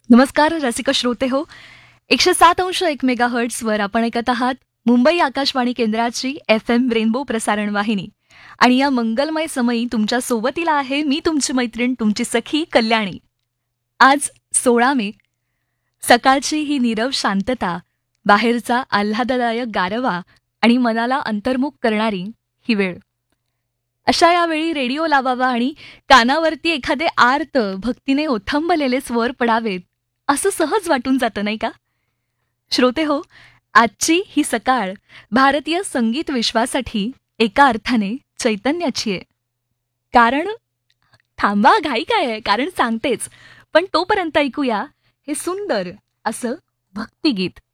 नमस्कार रसिक श्रोते हो. 107.1 मेगाहर्ट्झवर आपण ऐकत आहात मुंबई आकाशवाणी केंद्राची FM रेनबो प्रसारण वाहिनी. आणि या मंगलमय समयी तुमच्या सोबतीला आहे मी तुमची मैत्रीण, तुमची सखी कल्याणी. आज 16 मे. सकाळची ही नीरव शांतता, बाहेरचा आल्हाददायक गारवा आणि मनाला अंतर्मुख करणारी ही वेळ. अशा या वेळी रेडिओ लावावा आणि कानावरती एखादे आर्त भक्तीने ओथंबलेले स्वर पडावेत असं सहज वाटून जातं नाही का? श्रोते हो, आजची ही सकाळ भारतीय संगीत विश्वासाठी एका अर्थाने चैतन्याची आहे. कारण थांबा, घाई काय आहे, कारण सांगतेच. पण तोपर्यंत ऐकूया हे सुंदर असं भक्तिगीत.